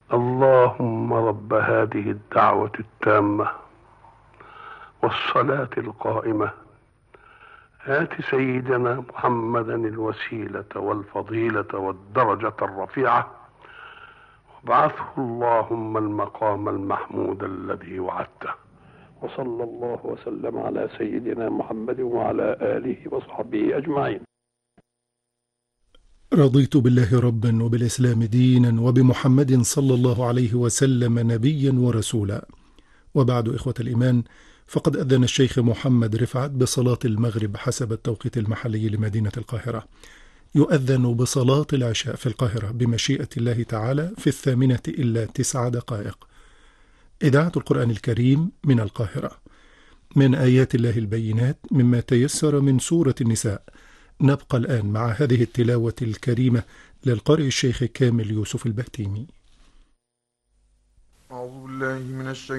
اللهم رب هذه الدعوة التامة والصلاة القائمة، آت سيدنا محمدا الوسيلة والفضيلة والدرجة الرفيعة، وابعثه اللهم المقام المحمود الذي وعدته. وصلى الله وسلم على سيدنا محمد وعلى آله وصحبه أجمعين. رضيت بالله ربا وبالإسلام دينا وبمحمد صلى الله عليه وسلم نبيا ورسولا. وبعد، إخوة الإيمان، فقد أذن الشيخ محمد رفعت بصلاة المغرب حسب التوقيت المحلي لمدينة القاهرة. يؤذن بصلاة العشاء في القاهرة بمشيئة الله تعالى في 8:09. إذاعة القرآن الكريم من القاهرة. من آيات الله البينات مما تيسر من سورة النساء. نبقى الآن مع هذه التلاوة الكريمة للقارئ الشيخ كامل يوسف البهتيمي. أعوذ بالله